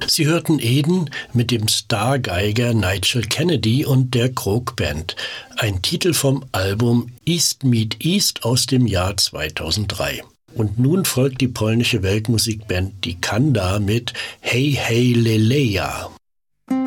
Sie hörten Eden mit dem Stargeiger Nigel Kennedy und der Crook Band, ein Titel vom Album East Meet East aus dem Jahr 2003. Und nun folgt die polnische Weltmusikband Die Kanda mit Hey Hey Leleja.